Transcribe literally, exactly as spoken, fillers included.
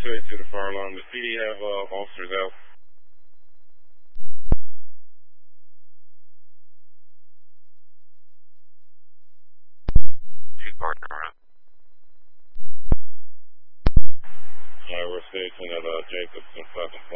two eight two to fire alarm. Does P D have uh, officers out? Two cars around. Alright, we're stationed at uh, Jacobson Pleasant.